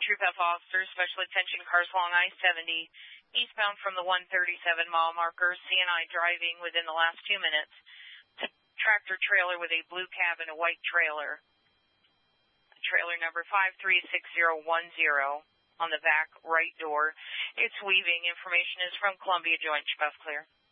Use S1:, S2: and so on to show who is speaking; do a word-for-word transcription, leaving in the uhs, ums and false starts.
S1: Troop F officers, special attention cars along I seventy, eastbound from the one thirty-seven mile marker, C and I driving within the last two minutes. Tractor trailer with a blue cab and a white trailer. Trailer number five three six zero one zero on the back right door. It's weaving. Information is from Columbia Joint. F clear.